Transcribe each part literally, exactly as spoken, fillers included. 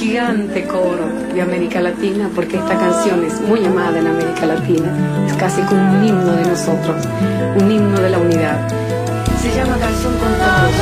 gigante coro de América Latina, porque esta canción es muy amada en América Latina, es casi como un himno de nosotros, un himno de la unidad. Se llama Canción con Todos.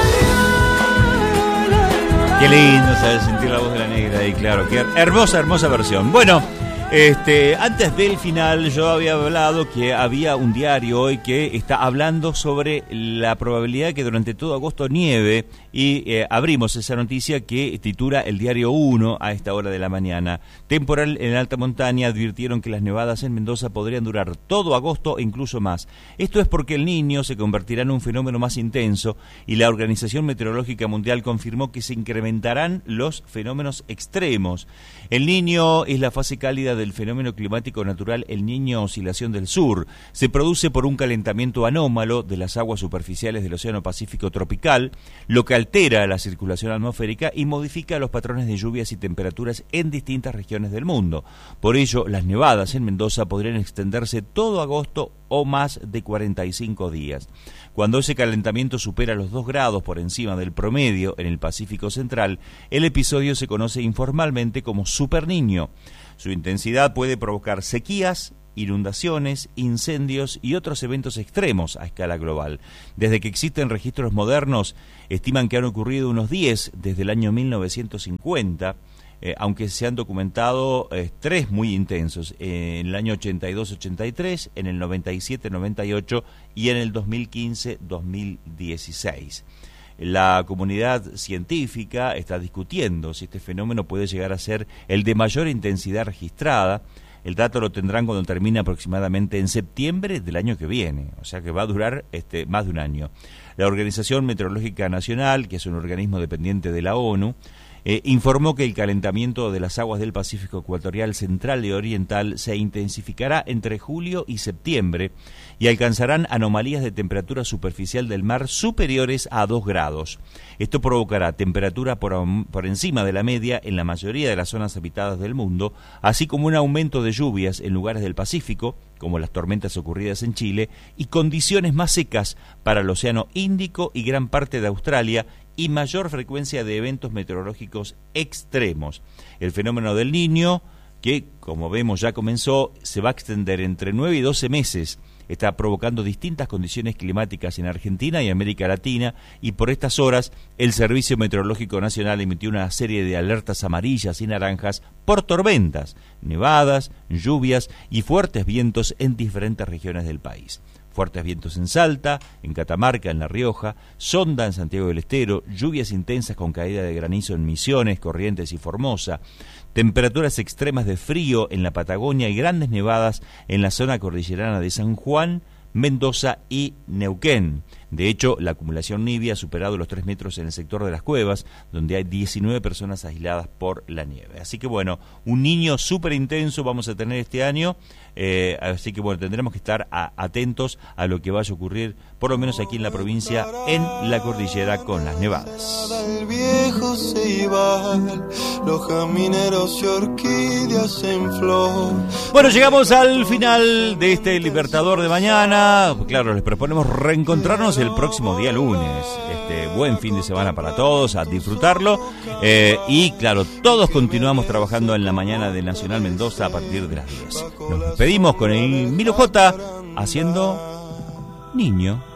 Qué lindo saber sentir la voz de la negra ahí, claro, qué hermosa, hermosa versión. Bueno, este, antes del final yo había hablado que había un diario hoy que está hablando sobre la probabilidad que durante todo agosto nieve y eh, abrimos esa noticia que titula el diario uno a esta hora de la mañana. Temporal en alta montaña, advirtieron que las nevadas en Mendoza podrían durar todo agosto e incluso más. Esto es porque el Niño se convertirá en un fenómeno más intenso y la Organización Meteorológica Mundial confirmó que se incrementarán los fenómenos extremos. El Niño es la fase cálida del fenómeno climático natural El Niño Oscilación del Sur. Se produce por un calentamiento anómalo de las aguas superficiales del Océano Pacífico tropical, lo que altera la circulación atmosférica y modifica los patrones de lluvias y temperaturas en distintas regiones del mundo. Por ello, las nevadas en Mendoza podrían extenderse todo agosto o más de cuarenta y cinco días. Cuando ese calentamiento supera los dos grados por encima del promedio en el Pacífico Central, el episodio se conoce informalmente como Super Niño. Su intensidad puede provocar sequías, inundaciones, incendios y otros eventos extremos a escala global. Desde que existen registros modernos, estiman que han ocurrido unos diez desde el año mil novecientos cincuenta, eh, aunque se han documentado eh, tres muy intensos, eh, en el año ochenta y dos ochenta y tres, en el noventa y siete noventa y ocho y en el dos mil quince dos mil dieciséis. La comunidad científica está discutiendo si este fenómeno puede llegar a ser el de mayor intensidad registrada. El dato lo tendrán cuando termine aproximadamente en septiembre del año que viene, o sea que va a durar este, más de un año. La Organización Meteorológica Nacional, que es un organismo dependiente de la ONU, eh, informó que el calentamiento de las aguas del Pacífico Ecuatorial Central y Oriental se intensificará entre julio y septiembre y alcanzarán anomalías de temperatura superficial del mar superiores a dos grados. Esto provocará temperatura por, por encima de la media en la mayoría de las zonas habitadas del mundo, así como un aumento de lluvias en lugares del Pacífico, como las tormentas ocurridas en Chile, y condiciones más secas para el Océano Índico y gran parte de Australia, y mayor frecuencia de eventos meteorológicos extremos. El fenómeno del Niño, que como vemos ya comenzó, se va a extender entre nueve y doce meses. Está provocando distintas condiciones climáticas en Argentina y América Latina, y por estas horas el Servicio Meteorológico Nacional emitió una serie de alertas amarillas y naranjas por tormentas, nevadas, lluvias y fuertes vientos en diferentes regiones del país. Fuertes vientos en Salta, en Catamarca, en La Rioja, Sonda en Santiago del Estero, lluvias intensas con caída de granizo en Misiones, Corrientes y Formosa, temperaturas extremas de frío en la Patagonia y grandes nevadas en la zona cordillerana de San Juan, Mendoza y Neuquén. De hecho, la acumulación nieve ha superado los tres metros en el sector de las Cuevas, donde hay diecinueve personas aisladas por la nieve. Así que bueno, un niño súper intenso vamos a tener este año, eh, así que bueno, tendremos que estar a, atentos a lo que vaya a ocurrir, por lo menos aquí en la provincia, en la cordillera con las nevadas. El viejo Ceibal, los camineros y orquídeas en flor. Bueno, llegamos al final de este Libertador de mañana. Claro, les proponemos reencontrarnos el próximo día lunes. Este buen fin de semana para todos, a disfrutarlo. Eh, y claro, todos continuamos trabajando en la mañana de Nacional Mendoza a partir de las diez. Nos despedimos con el Milo J haciendo Niño.